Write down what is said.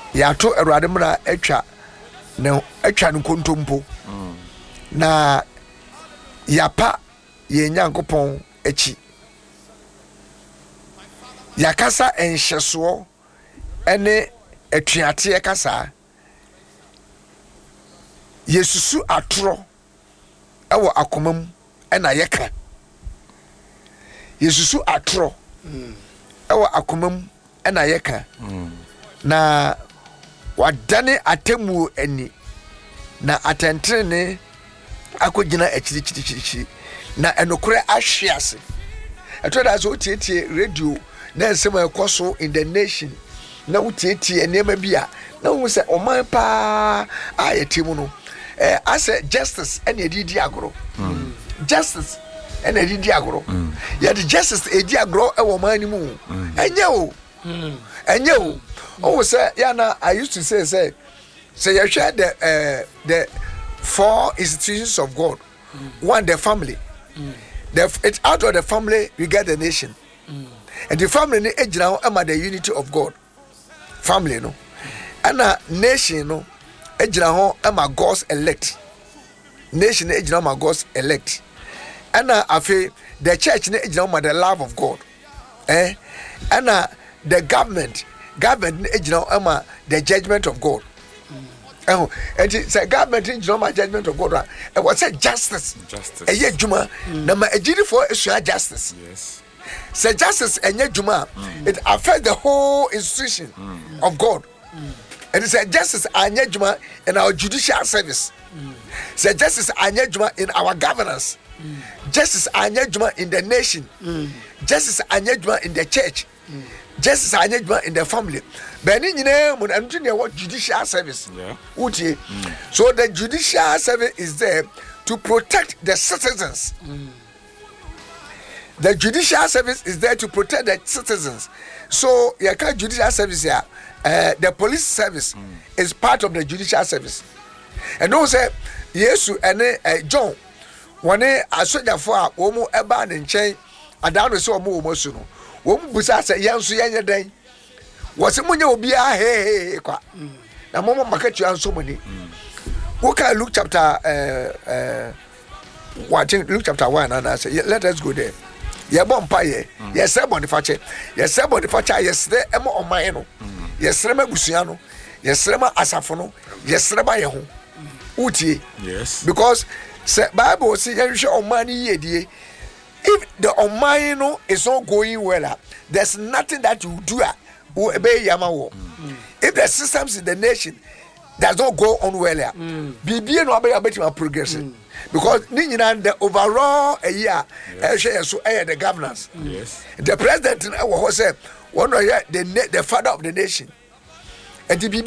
yato Awurade mra atwa no kontompo na yapa ye Nyankopɔn achi yakasa enhyeso ene atuate kasa yesusu atoro ewo akomam ena yeka yesusu atoro ewo akomam ena yeka na wadane atemu ani na atentrene akogina achirichirichiri na enokore ahwease etoda so tietie radio na nsema ekoso in the nation na utietie enema bia na hu se oman pa ayetimu no ase justice ene edidi agoro justice ene edidi agoro ya the justice edi agoro e wo man ni mu enye o oh say yana I used to say you share the 4 institutions of God. One, the family. It's out of the family we get the nation. And the family is now the unity of God. Family, no. And a nation, no. Is now God's elect. Nation is now God's elect. And the church is now the love of God. And the government is now the judgment of God. And it's a government in my judgment of God. It was a justice. A year Juma. Nama a jiri for a justice. Yes. Say justice and yet Juma. It affects the whole institution of God. And it's a justice and yet Juma in our judicial service. Say justice and yet Juma in our governance. Justice and yet Juma in the nation. Justice and yet Juma in the church. Justice and yet Juma in the family. Benin and what judicial service. Yeah. So the judicial service is there to protect the citizens. The judicial service is there to protect the citizens. So you can't judicial service here. The police service is part of the judicial service. And also, yes, and John, when I saw that for a woman about in chain, I down so more mosuno. Woman busa say yansu yanya day. Was someone will be a hey kwa. Na mama market you and so many. What can Luke chapter Luke chapter 1 and I say let us go there. Ye bon paye. Yes, sebon the fache. Yes, sebon the fache. Yes, there emo on my eno. Yes, rema busiano. Yes, rema asafono. Yes, rema yehu. Uti. Yes. Because Bible say you should on money ye. If the Omaino is not going well, there's nothing that you do. If the systems in the nation does not go on well, BB no be progressing because the overall year so the governance. Yes. The president was one of the father of the nation, and the